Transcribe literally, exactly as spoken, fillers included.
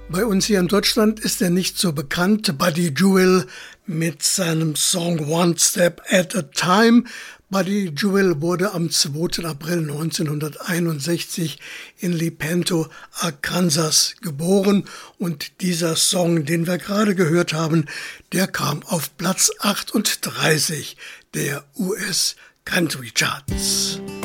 Bei uns hier in Deutschland ist er nicht so bekannt, Buddy Jewell mit seinem Song One Step at a Time. Buddy Jewell wurde am zweiten April neunzehnhunderteinundsechzig in Lepanto, Arkansas geboren und dieser Song, den wir gerade gehört haben, der kam auf Platz achtunddreißig der U S Country Charts.